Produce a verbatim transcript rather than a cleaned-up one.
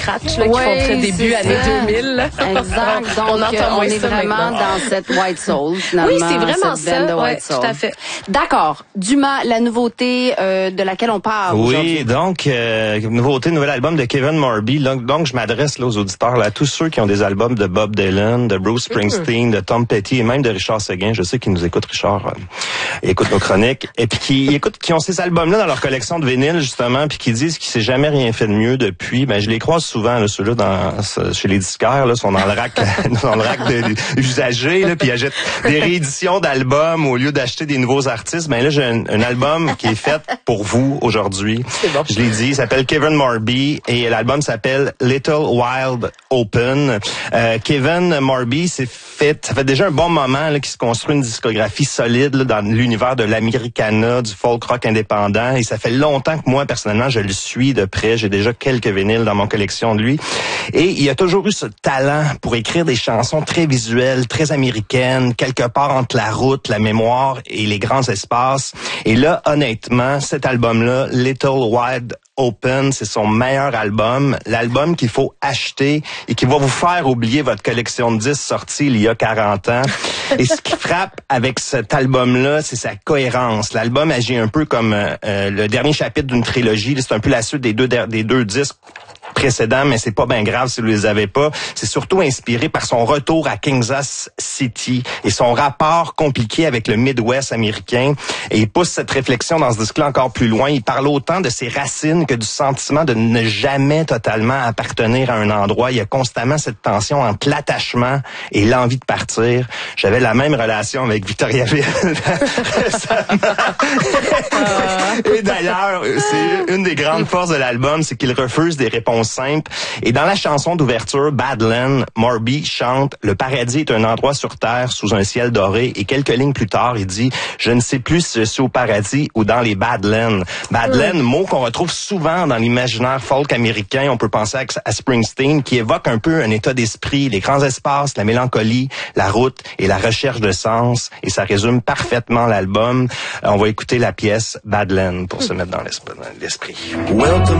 scratch, là, oui, qui font très début c'est année ça. deux mille. Exact. Donc, on, entend on moins est ça vraiment maintenant. dans cette White Soul, finalement. Oui, c'est vraiment cette ça. band de Ouais, White Soul. tout à fait. D'accord. Dumas, la nouveauté euh, de laquelle on parle Oui, aujourd'hui. donc, euh, nouveauté, nouvel album de Kevin Morby. Donc, donc je m'adresse là aux auditeurs, là, à tous ceux qui ont des albums de Bob Dylan, de Bruce Springsteen, mm-hmm. de Tom Petty et même de Richard Seguin. Je sais qu'ils nous écoutent, Richard. Euh, ils écoutent nos chroniques. Et puis qui écoutent, qui ont ces albums-là dans leur collection de vinyle, justement, puis qui disent qu'il s'est jamais rien fait de mieux depuis. Ben, je les croise souvent, là, ceux-là, dans, chez les disquaires, là, sont dans le rack, dans le rack de, de, usagers, là, puis ils achètent des rééditions d'albums au lieu d'acheter des nouveaux artistes. Ben là, j'ai un, un album qui est fait pour vous aujourd'hui. C'est bon. Je l'ai dit, il s'appelle Kevin Morby et l'album s'appelle Little Wild Open. Euh, Kevin Morby, c'est fait, ça fait déjà un bon moment là, qu'il se construit une discographie solide là, dans l'univers de l'Americana, du folk rock indépendant. Et ça fait longtemps que moi, personnellement, je le suis de près. J'ai déjà quelques vinyles dans mon collection de lui. Et il a toujours eu ce talent pour écrire des chansons très visuelles, très américaines, quelque part entre la route, la mémoire et les grands espaces. Et là, honnêtement, cet album-là, Little Wild Open, c'est son meilleur album, l'album qu'il faut acheter et qui va vous faire oublier votre collection de disques sortie il y a quarante ans. Et ce qui frappe avec cet album-là, c'est sa cohérence. L'album agit un peu comme euh, le dernier chapitre d'une trilogie. C'est un peu la suite des deux, des deux disques précédents, mais c'est pas bien grave si vous les avez pas. C'est surtout inspiré par son retour à Kansas City et son rapport compliqué avec le Midwest américain. Et il pousse cette réflexion dans ce disque-là encore plus loin. Il parle autant de ses racines que du sentiment de ne jamais totalement appartenir à un endroit. Il y a constamment cette tension entre l'attachement et l'envie de partir. J'avais la même relation avec Victoriaville récemment. Et d'ailleurs, c'est une des grandes forces de l'album, c'est qu'il refuse des réponses simple. Et dans la chanson d'ouverture, Badland, Morby chante « Le paradis est un endroit sur terre sous un ciel doré » et quelques lignes plus tard, il dit « Je ne sais plus si je suis au paradis ou dans les Badlands ». Badland, mm. mot qu'on retrouve souvent dans l'imaginaire folk américain. On peut penser à, à Springsteen, qui évoque un peu un état d'esprit, les grands espaces, la mélancolie, la route et la recherche de sens. Et ça résume parfaitement l'album. On va écouter la pièce Badland pour mm. se mettre dans l'esprit.